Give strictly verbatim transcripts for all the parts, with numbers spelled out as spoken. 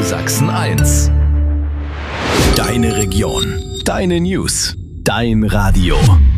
Sachsen eins. Deine Region, deine News, dein Radio.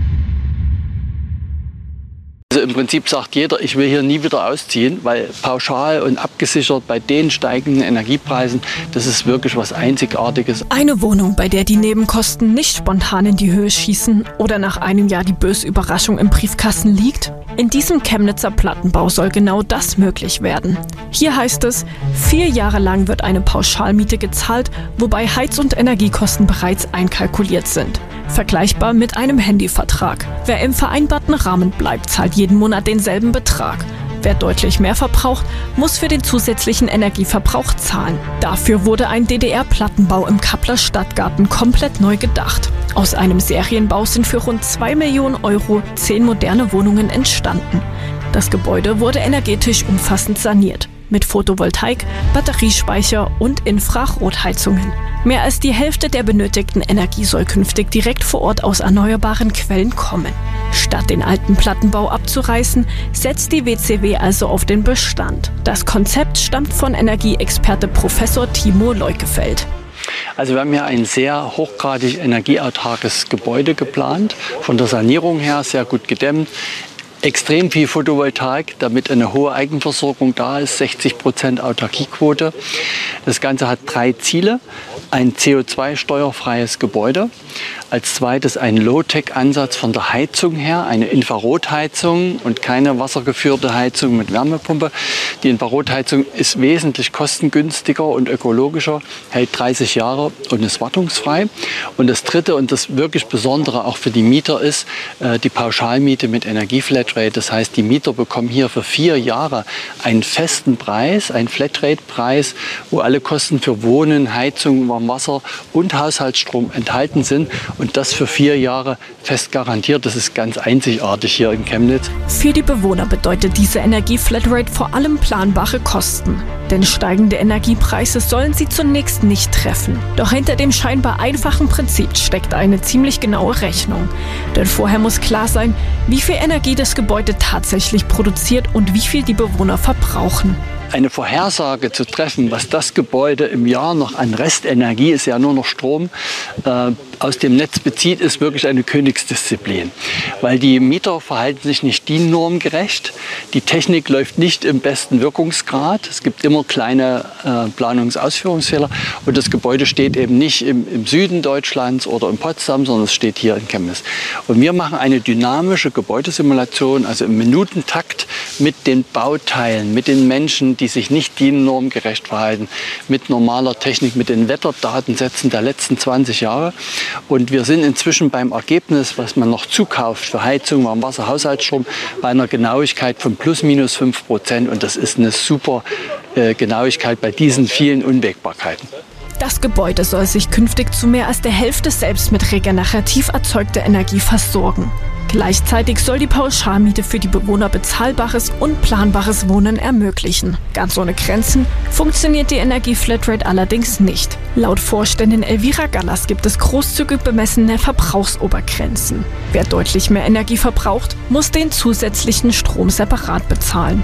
Also im Prinzip sagt jeder, ich will hier nie wieder ausziehen, weil pauschal und abgesichert bei den steigenden Energiepreisen, das ist wirklich was Einzigartiges. Eine Wohnung, bei der die Nebenkosten nicht spontan in die Höhe schießen oder nach einem Jahr die böse Überraschung im Briefkasten liegt? In diesem Chemnitzer Plattenbau soll genau das möglich werden. Hier heißt es, vier Jahre lang wird eine Pauschalmiete gezahlt, wobei Heiz- und Energiekosten bereits einkalkuliert sind. Vergleichbar mit einem Handyvertrag. Wer im vereinbarten Rahmen bleibt, zahlt jeden Monat denselben Betrag. Wer deutlich mehr verbraucht, muss für den zusätzlichen Energieverbrauch zahlen. Dafür wurde ein D D R-Plattenbau im Kappler Stadtgarten komplett neu gedacht. Aus einem Serienbau sind für rund zwei Millionen Euro zehn moderne Wohnungen entstanden. Das Gebäude wurde energetisch umfassend saniert. Mit Photovoltaik, Batteriespeicher und Infrarotheizungen. Mehr als die Hälfte der benötigten Energie soll künftig direkt vor Ort aus erneuerbaren Quellen kommen. Statt den alten Plattenbau abzureißen, setzt die W C W also auf den Bestand. Das Konzept stammt von Energieexperte Professor Timo Leukefeld. Also wir haben hier ein sehr hochgradig energieautarkes Gebäude geplant, von der Sanierung her sehr gut gedämmt. Extrem viel Photovoltaik, damit eine hohe Eigenversorgung da ist, sechzig Prozent Autarkiequote. Das Ganze hat drei Ziele. Ein C O zwei steuerfreies Gebäude. Als zweites ein Low-Tech-Ansatz von der Heizung her, eine Infrarotheizung und keine wassergeführte Heizung mit Wärmepumpe. Die Infrarotheizung ist wesentlich kostengünstiger und ökologischer, hält dreißig Jahre und ist wartungsfrei. Und das dritte und das wirklich Besondere auch für die Mieter ist äh, die Pauschalmiete mit Energieflatrate. Das heißt, die Mieter bekommen hier für vier Jahre einen festen Preis, einen Flatrate-Preis, wo alle Kosten für Wohnen, Heizung, Warmwasser und Haushaltsstrom enthalten sind. Und das für vier Jahre fest garantiert. Das ist ganz einzigartig hier in Chemnitz. Für die Bewohner bedeutet diese Energieflatrate vor allem planbare Kosten. Denn steigende Energiepreise sollen sie zunächst nicht treffen. Doch hinter dem scheinbar einfachen Prinzip steckt eine ziemlich genaue Rechnung. Denn vorher muss klar sein, wie viel Energie das Gebäude tatsächlich produziert und wie viel die Bewohner verbrauchen. Eine Vorhersage zu treffen, was das Gebäude im Jahr noch an Restenergie, ist ja nur noch Strom, äh, aus dem Netz bezieht, ist wirklich eine Königsdisziplin. Weil die Mieter verhalten sich nicht D I N-normgerecht. Die Technik läuft nicht im besten Wirkungsgrad. Es gibt immer kleine äh, Planungsausführungsfehler. Und das Gebäude steht eben nicht im, im Süden Deutschlands oder in Potsdam, sondern es steht hier in Chemnitz. Und wir machen eine dynamische Gebäudesimulation, also im Minutentakt mit den Bauteilen, mit den Menschen, die sich nicht D I N-normgerecht verhalten, mit normaler Technik, mit den Wetterdatensätzen der letzten zwanzig Jahre. Und wir sind inzwischen beim Ergebnis, was man noch zukauft für Heizung, Warmwasser, Haushaltsstrom, bei einer Genauigkeit von plus minus fünf Prozent. Und das ist eine super äh, Genauigkeit bei diesen vielen Unwägbarkeiten. Das Gebäude soll sich künftig zu mehr als der Hälfte selbst mit regenerativ erzeugter Energie versorgen. Gleichzeitig soll die Pauschalmiete für die Bewohner bezahlbares und planbares Wohnen ermöglichen. Ganz ohne Grenzen funktioniert die Energieflatrate allerdings nicht. Laut Vorständin Elvira Gallas gibt es großzügig bemessene Verbrauchsobergrenzen. Wer deutlich mehr Energie verbraucht, muss den zusätzlichen Strom separat bezahlen.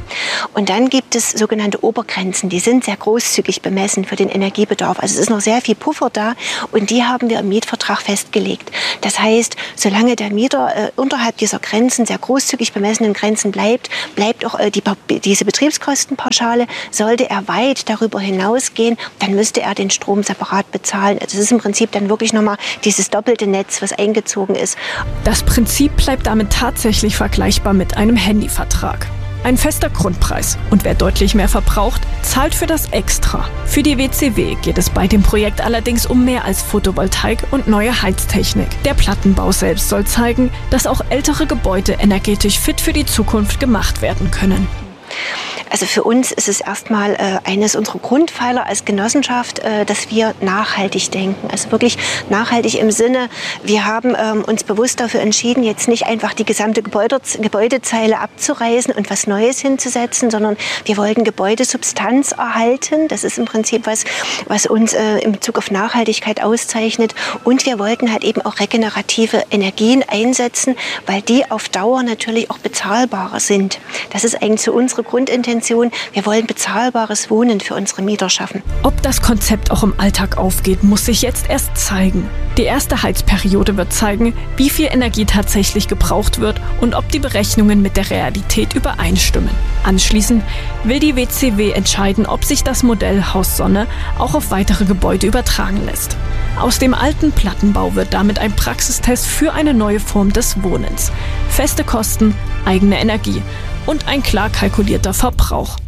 Und dann gibt es sogenannte Obergrenzen, die sind sehr großzügig bemessen für den Energiebedarf. Also es ist noch sehr viel Puffer da und die haben wir im Mietvertrag festgelegt. Das heißt, solange der Mieter äh, unterhalb dieser Grenzen, sehr großzügig bemessenen Grenzen bleibt, bleibt auch äh, die, diese Betriebskostenpauschale. Sollte er weit darüber hinausgehen, dann müsste er den Strom separat bezahlen. Also es ist im Prinzip dann wirklich nochmal dieses doppelte Netz, was eingezogen ist. Das Prinzip bleibt damit tatsächlich vergleichbar mit einem Handyvertrag. Ein fester Grundpreis. Und wer deutlich mehr verbraucht, zahlt für das extra. Für die W C W geht es bei dem Projekt allerdings um mehr als Photovoltaik und neue Heiztechnik. Der Plattenbau selbst soll zeigen, dass auch ältere Gebäude energetisch fit für die Zukunft gemacht werden können. Also für uns ist es erstmal äh, eines unserer Grundpfeiler als Genossenschaft, äh, dass wir nachhaltig denken. Also wirklich nachhaltig im Sinne, wir haben ähm, uns bewusst dafür entschieden, jetzt nicht einfach die gesamte Gebäude, Gebäudezeile abzureißen und was Neues hinzusetzen, sondern wir wollten Gebäudesubstanz erhalten. Das ist im Prinzip was, was uns äh, in Bezug auf Nachhaltigkeit auszeichnet. Und wir wollten halt eben auch regenerative Energien einsetzen, weil die auf Dauer natürlich auch bezahlbarer sind. Das ist eigentlich so unsere Grundintention. Intention. Wir wollen bezahlbares Wohnen für unsere Mieter schaffen. Ob das Konzept auch im Alltag aufgeht, muss sich jetzt erst zeigen. Die erste Heizperiode wird zeigen, wie viel Energie tatsächlich gebraucht wird und ob die Berechnungen mit der Realität übereinstimmen. Anschließend will die W C W entscheiden, ob sich das Modell Haus Sonne auch auf weitere Gebäude übertragen lässt. Aus dem alten Plattenbau wird damit ein Praxistest für eine neue Form des Wohnens. Feste Kosten, eigene Energie und ein klar kalkulierter Verbrauch.